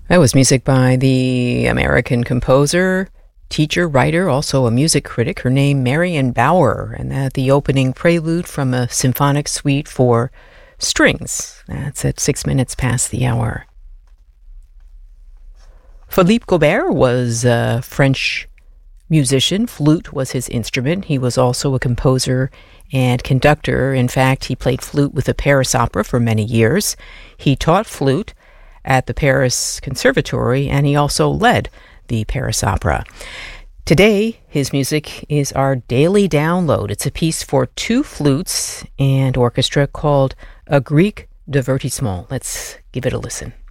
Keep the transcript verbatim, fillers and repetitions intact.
That was music by the American composer, teacher, writer, also a music critic. Her name, Marion Bauer, and that the opening prelude from a symphonic suite for strings. That's at six minutes past the hour. Philippe Gobert was a French musician. Flute was his instrument. He was also a composer and conductor. In fact, he played flute with the Paris Opera for many years. He taught flute at the Paris Conservatory, and he also led the Paris Opera. Today, his music is our daily download. It's a piece for two flutes and orchestra called A Greek Divertissement. Let's give it a listen.